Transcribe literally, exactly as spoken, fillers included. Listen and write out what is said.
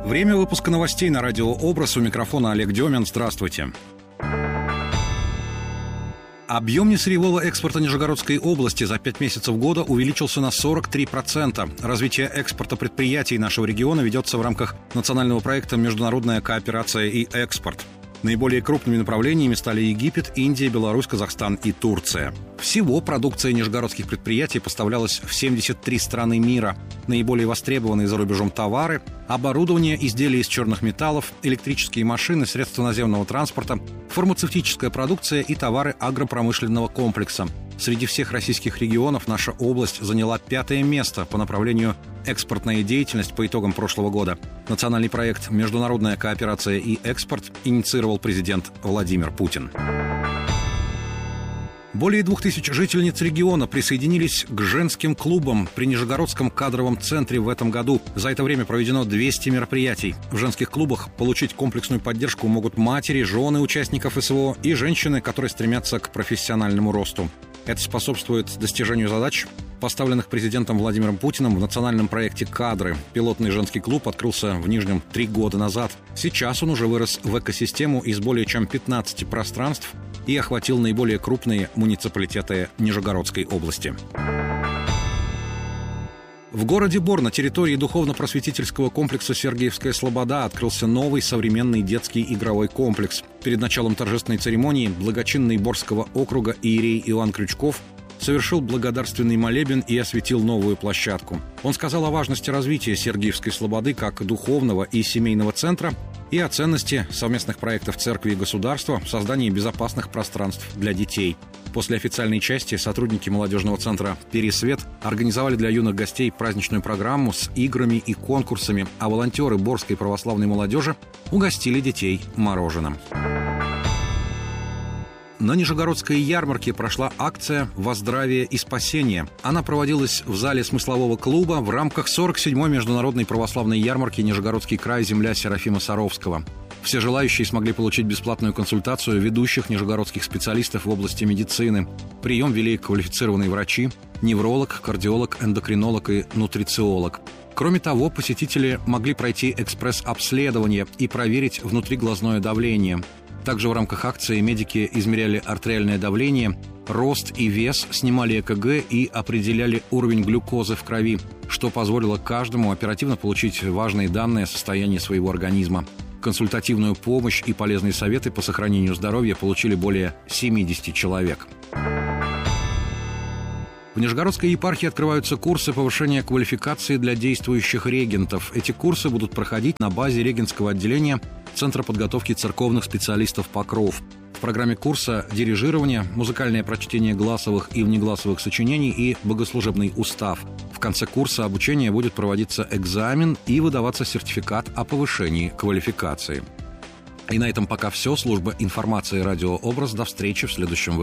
Время выпуска новостей на радио «Образ». У микрофона Олег Демин. Здравствуйте. Объем несырьевого экспорта Нижегородской области за пять месяцев года увеличился на сорок три процента. Развитие экспорта предприятий нашего региона ведется в рамках национального проекта «Международная кооперация и экспорт». Наиболее крупными направлениями стали Египет, Индия, Беларусь, Казахстан и Турция. Всего продукция нижегородских предприятий поставлялась в семьдесят три страны мира. Наиболее востребованные за рубежом товары – оборудование, изделия из черных металлов, электрические машины, средства наземного транспорта, фармацевтическая продукция и товары агропромышленного комплекса. Среди всех российских регионов наша область заняла пятое место по направлению «Экспортная деятельность» по итогам прошлого года. Национальный проект «Международная кооперация и экспорт» инициировал президент Владимир Путин. Более двух тысяч жительниц региона присоединились к женским клубам при Нижегородском кадровом центре в этом году. За это время проведено двести мероприятий. В женских клубах получить комплексную поддержку могут матери, жены участников СВО и женщины, которые стремятся к профессиональному росту. Это способствует достижению задач, поставленных президентом Владимиром Путиным в национальном проекте «Кадры». Пилотный женский клуб открылся в Нижнем три года назад. Сейчас он уже вырос в экосистему из более чем пятнадцати пространств и охватил наиболее крупные муниципалитеты Нижегородской области. В городе Бор на территории духовно-просветительского комплекса «Сергиевская Слобода» открылся новый современный детский игровой комплекс. Перед началом торжественной церемонии благочинный Борского округа иерей Иоанн Крючков совершил благодарственный молебен и осветил новую площадку. Он сказал о важности развития Сергиевской Слободы как духовного и семейного центра и о ценности совместных проектов церкви и государства в создании безопасных пространств для детей. После официальной части сотрудники молодежного центра «Пересвет» организовали для юных гостей праздничную программу с играми и конкурсами, а волонтеры Борской православной молодежи угостили детей мороженым. На Нижегородской ярмарке прошла акция «Во здравие и спасение». Она проводилась в зале смыслового клуба в рамках сорок седьмой международной православной ярмарки «Нижегородский край. Земля Серафима Саровского». Все желающие смогли получить бесплатную консультацию ведущих нижегородских специалистов в области медицины. Прием вели квалифицированные врачи, невролог, кардиолог, эндокринолог и нутрициолог. Кроме того, посетители могли пройти экспресс-обследование и проверить внутриглазное давление. Также в рамках акции медики измеряли артериальное давление, рост и вес, снимали ЭКГ и определяли уровень глюкозы в крови, что позволило каждому оперативно получить важные данные о состоянии своего организма. Консультативную помощь и полезные советы по сохранению здоровья получили более семидесяти человек. В Нижегородской епархии открываются курсы повышения квалификации для действующих регентов. Эти курсы будут проходить на базе регентского отделения Центра подготовки церковных специалистов «Покров». В программе курса дирижирование, музыкальное прочтение гласовых и внегласовых сочинений и богослужебный устав. В конце курса обучения будет проводиться экзамен и выдаваться сертификат о повышении квалификации. И на этом пока все. Служба информации «Радио Образ». До встречи в следующем выпуске.